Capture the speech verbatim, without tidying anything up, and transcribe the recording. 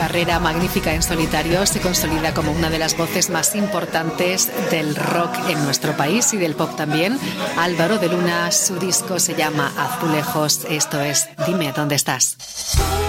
carrera magnífica en solitario se consolida como una de las voces más importantes del rock en nuestro país y del pop también. Álvaro de Luna, su disco se llama Azulejos. Esto es Dime dónde estás.